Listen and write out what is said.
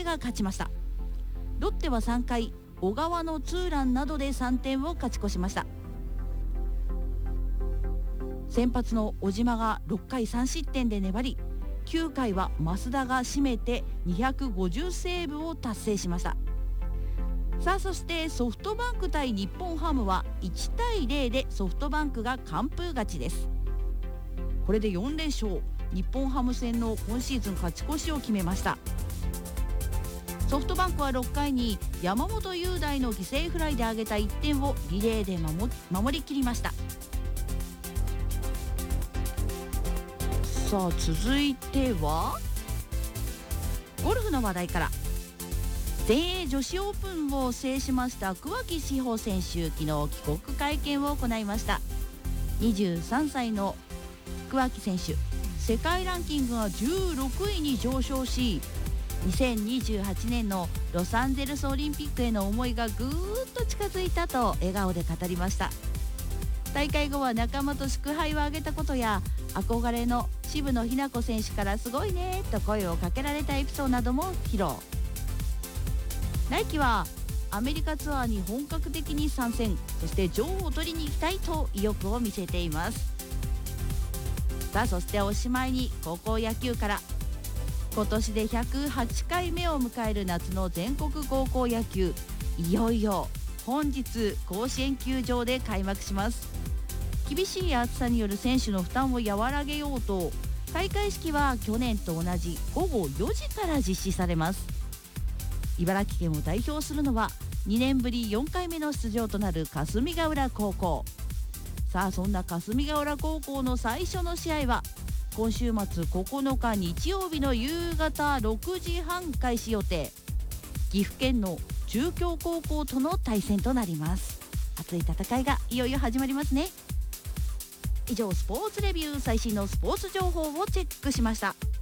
が勝ちました。ロッテは3回小川のツーランなどで3点を勝ち越しました。先発の小島が6回3失点で粘り、9回は増田が締めて250セーブを達成しました。さあそしてソフトバンク対日本ハムは1対0でソフトバンクが完封勝ちです。これで4連勝、日本ハム戦の今シーズン勝ち越しを決めました。ソフトバンクは6回に山本雄大の犠牲フライで挙げた1点をリレーで守りきりました。さあ続いてはゴルフの話題から。全英女子オープンを制しました桑木志帆選手、昨日帰国会見を行いました。23歳の桑木選手、世界ランキングが16位に上昇し、2028年のロサンゼルスオリンピックへの思いがぐーっと近づいたと笑顔で語りました。大会後は仲間と祝杯を挙げたことや、憧れの渋野日向子選手からすごいねと声をかけられたエピソードなども披露。ナイキはアメリカツアーに本格的に参戦、そして女王を取りに行きたいと意欲を見せています。さあそしておしまいに高校野球から。今年で108回目を迎える夏の全国高校野球、いよいよ本日甲子園球場で開幕します。厳しい暑さによる選手の負担を和らげようと、開会式は去年と同じ午後4時から実施されます。茨城県を代表するのは2年ぶり4回目の出場となる霞ヶ浦高校。さあそんな霞ヶ浦高校の最初の試合は今週末9日日曜日の夕方6時半開始予定、岐阜県の中京高校との対戦となります。熱い戦いがいよいよ始まりますね。以上スポーツレビュー、最新のスポーツ情報をチェックしました。